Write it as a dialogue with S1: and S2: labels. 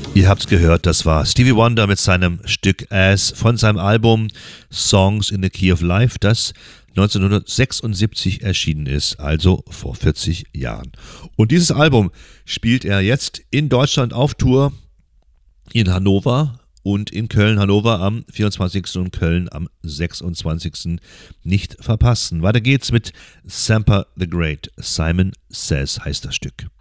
S1: Ihr habt's gehört, das war Stevie Wonder mit seinem Stück As von seinem Album Songs in the Key of Life, das 1976 erschienen ist, also vor 40 Jahren. Und dieses Album spielt er jetzt in Deutschland auf Tour, in Hannover und in Köln. Hannover am 24. und Köln am 26. Nicht verpassen. Weiter geht's mit Sampa the Great. Simon Says heißt das Stück.